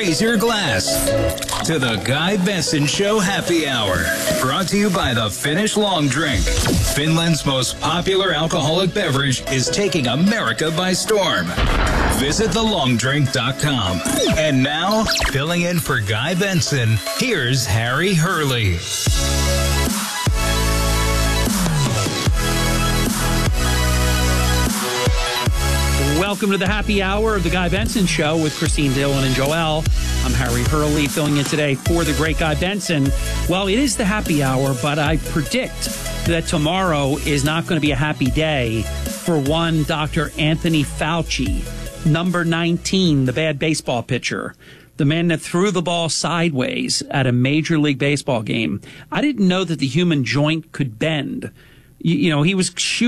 raise your glass to the Guy Benson Show Happy Hour. Brought to you by the Finnish Long Drink. Finland's most popular alcoholic beverage is taking America by storm. Visit thelongdrink.com. And now, filling in for Guy Benson, here's Harry Hurley. Welcome to the happy hour of the Guy Benson Show with Christine Dillon and Joel. I'm Harry Hurley, filling in today for the great Guy Benson. Well, it is the happy hour, but I predict that tomorrow is not going to be a happy day for one Dr. Anthony Fauci, number 19, the bad baseball pitcher, the man that threw the ball sideways at a Major League Baseball game. I didn't know that the human joint could bend. You know, he was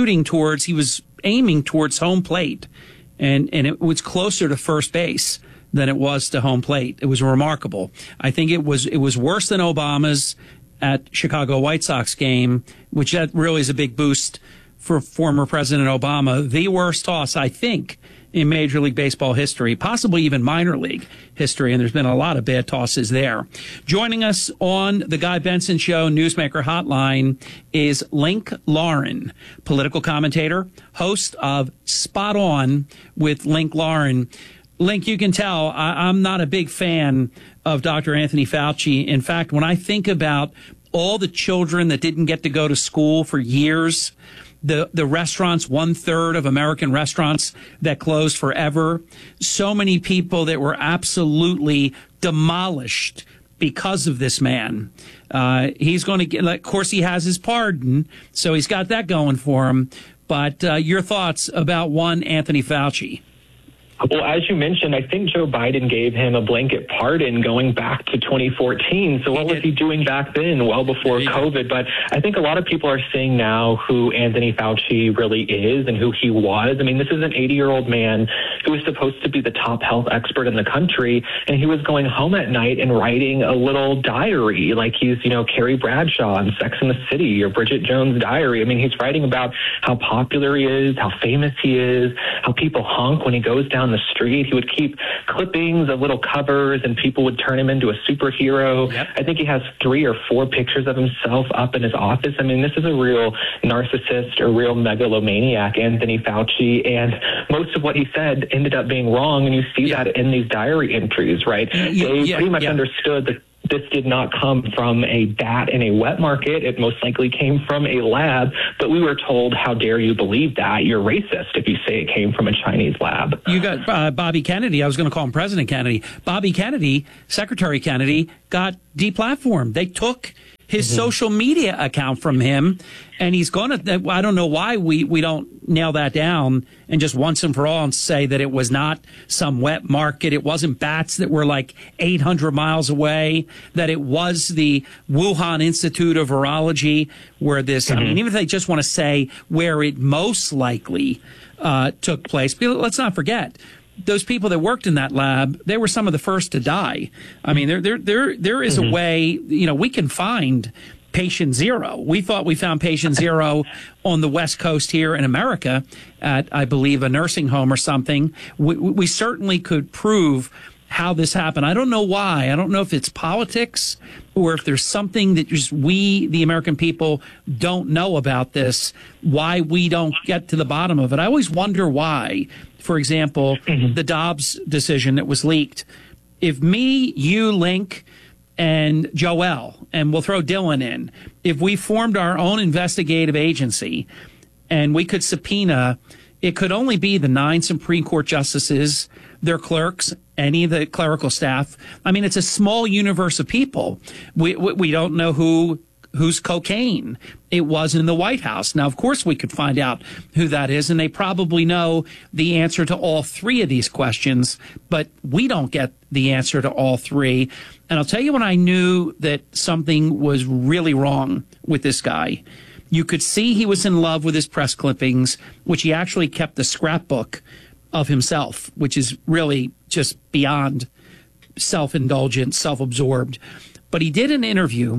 aiming towards home plate. And it was closer to first base than it was to home plate. It was remarkable. I think it was worse than Obama's at Chicago White Sox game, which that really is a big boost for former President Obama. The worst toss, I think, in Major League Baseball history, possibly even minor league history, and there's been a lot of bad tosses there. Joining us on the Guy Benson Show Newsmaker Hotline is Link Lauren, political commentator, host of Spot On with Link Lauren. Link, you can tell I'm not a big fan of Dr. Anthony Fauci. In fact, when I think about all the children that didn't get to go to school for years, the restaurants, 1/3 of American restaurants that closed forever. So many people that were absolutely demolished because of this man. He's going to get, of course, he has his pardon, so he's got that going for him. But your thoughts about one Anthony Fauci? Well, as you mentioned, I think Joe Biden gave him a blanket pardon going back to 2014. So what was he doing back then, well before COVID? But I think a lot of people are seeing now who Anthony Fauci really is and who he was. I mean, this is an 80-year-old man who was supposed to be the top health expert in the country, and he was going home at night and writing a little diary like he's, Carrie Bradshaw in Sex and the City or Bridget Jones' Diary. I mean, he's writing about how popular he is, how famous he is, how people honk when he goes down the street. He would keep clippings of little covers and people would turn him into a superhero. Yep. I think he has 3 or 4 pictures of himself up in his office. I mean, this is a real narcissist, a real megalomaniac, Anthony Fauci, and most of what he said ended up being wrong, and you see that in these diary entries, right? They pretty much understood that this did not come from a bat in a wet market. It most likely came from a lab, but we were told, how dare you believe that? You're racist if you say it came from a Chinese lab. You got Bobby Kennedy. I was going to call him President Kennedy. Bobby Kennedy, Secretary Kennedy, got deplatformed. They took his social media account from him, and he's going to, I don't know why we don't nail that down and just once and for all and say that it was not some wet market, it wasn't bats that were like 800 miles away, that it was the Wuhan Institute of Virology where this, I mean, even if they just want to say where it most likely took place, let's not forget, those people that worked in that lab, they were some of the first to die. I mean, there is a way, we can find patient zero. We thought we found patient zero on the West Coast here in America at, I believe, a nursing home or something. We certainly could prove how this happened. I don't know why. I don't know if it's politics or if there's something that just we, the American people, don't know about this, why we don't get to the bottom of it. I always wonder why. For example, the Dobbs decision that was leaked. If me, you, Link, and Joel, and we'll throw Dylan in, if we formed our own investigative agency and we could subpoena, it could only be the 9 Supreme Court justices, their clerks, any of the clerical staff. I mean, it's a small universe of people. We don't know whose cocaine it was in the White House. Now, of course, we could find out who that is, and they probably know the answer to all 3 of these questions, but we don't get the answer to all 3. And I'll tell you when I knew that something was really wrong with this guy. You could see he was in love with his press clippings, which he actually kept a scrapbook of himself, which is really just beyond self-indulgent, self-absorbed. But he did an interview.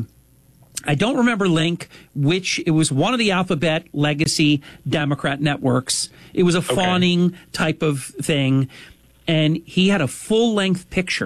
I don't remember, Link, which it was one of the Alphabet Legacy Democrat networks. It was a fawning type of thing. And he had a full-length picture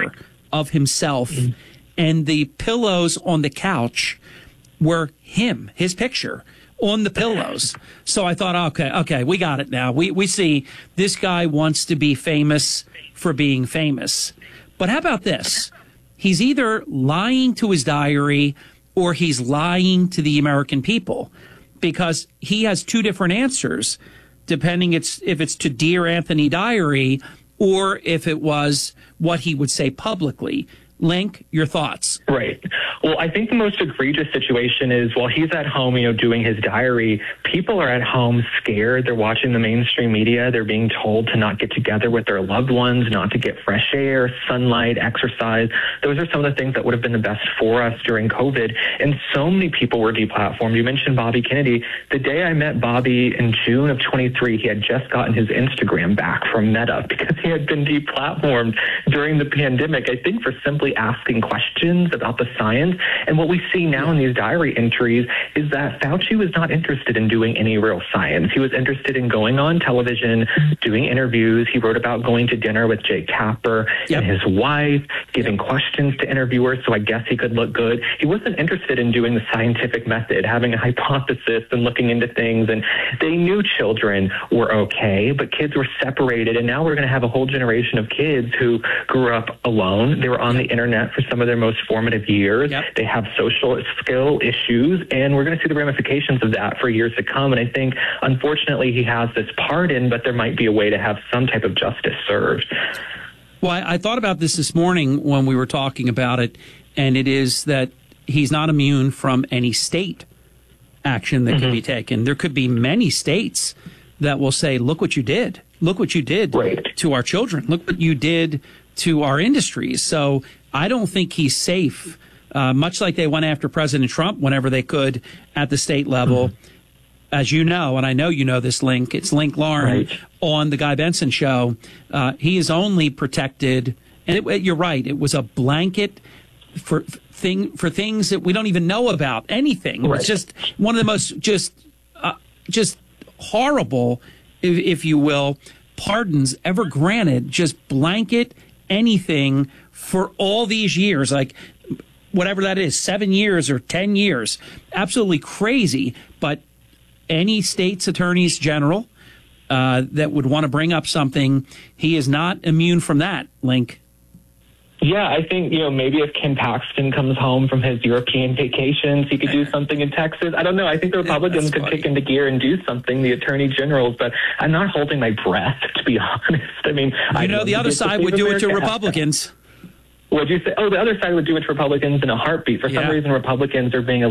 of himself, and the pillows on the couch were his picture on the pillows. So I thought, okay, we got it now. We see this guy wants to be famous for being famous. But how about this? He's either lying to his diary or he's lying to the American people, because he has two different answers, depending if it's to Dear Anthony Diary or if it was what he would say publicly. Link, your thoughts. Right. Well, I think the most egregious situation is while he's at home, doing his diary, people are at home scared. They're watching the mainstream media. They're being told to not get together with their loved ones, not to get fresh air, sunlight, exercise. Those are some of the things that would have been the best for us during COVID. And so many people were deplatformed. You mentioned Bobby Kennedy. The day I met Bobby in June of 23, he had just gotten his Instagram back from Meta because he had been deplatformed during the pandemic, I think for simply asking questions about the science. And what we see now in these diary entries is that Fauci was not interested in doing any real science. He was interested in going on television, doing interviews. He wrote about going to dinner with Jake Tapper and his wife, giving questions to interviewers, so I guess he could look good. He wasn't interested in doing the scientific method, having a hypothesis and looking into things. And they knew children were okay, but kids were separated. And now we're going to have a whole generation of kids who grew up alone. They were on the internet for some of their most formative years. They have social skill issues, and we're going to see the ramifications of that for years to come. And I think, unfortunately, he has this pardon, but there might be a way to have some type of justice served. Well, I thought about this morning when we were talking about it, and it is that he's not immune from any state action that can be taken. There could be many states that will say, look what you did. Look what you did to our children. Look what you did to our industries. So I don't think he's safe, much like they went after President Trump whenever they could at the state level. As you know, and I know you know this, Link, it's Link Lauren on the Guy Benson Show. He is only protected, and you're right, it was a blanket for things that we don't even know about, anything. It's just one of the most just horrible, if you will, pardons ever granted, just blanket anything for all these years, like whatever that is, 7 years or 10 years. Absolutely crazy. But any state's attorneys general that would want to bring up something, he is not immune from that, Link. Yeah, I think, maybe if Ken Paxton comes home from his European vacations, he could do something in Texas. I don't know. I think the Republicans could kick into gear and do something, the attorney generals, but I'm not holding my breath, to be honest. I mean, the other side would do it to Republicans. What'd you say? Oh, the other side would do it to Republicans in a heartbeat. For some reason, Republicans are being